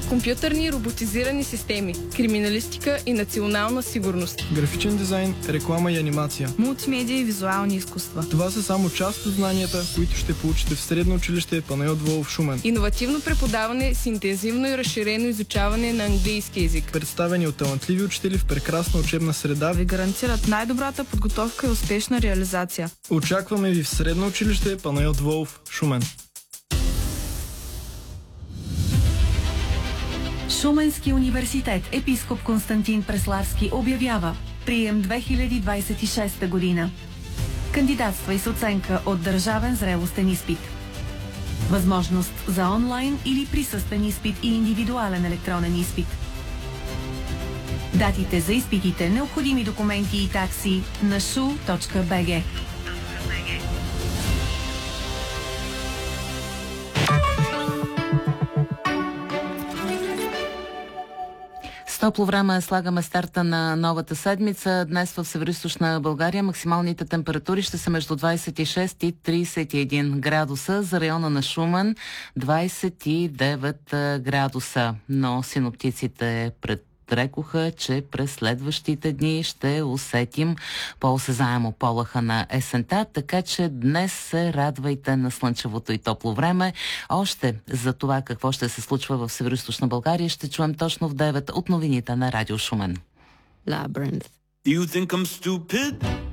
компютърни и роботизирани системи, криминалистика и национална сигурност, графичен дизайн, реклама и анимация, мултимедия и визуални изкуства. Това са само част от знанията, които ще получите в средно училище Панайот Волов, Шумен. иновативно преподаване с интензивно и разширено изучаване на английски език, Представени от талантливи учители в прекрасна учебна среда, Ви гарантират най-добрата подготовка и успешна реализация. очакваме ви в средно училище Панайот Волов, Шумен. Шуменски университет Епископ Константин Преславски обявява прием 2026 година. Кандидатствай с оценка от държавен зрелостен изпит. Възможност за онлайн или присъствен изпит и индивидуален електронен изпит. Датите за изпитите, необходими документи и такси на shu.bg. С топло време слагаме старта на новата седмица. Днес в Североизточна България максималните температури ще са между 26 и 31 градуса. За района на Шумен 29 градуса. Но синоптиците предрекоха, че през следващите дни ще усетим по-осезаемо полъха на есента, така че днес се радвайте на слънчевото и топло време. Още за това какво ще се случва в Североизточна България ще чуем точно в 9 от новините на Радио Шумен. Labyrinth. You think I'm stupid?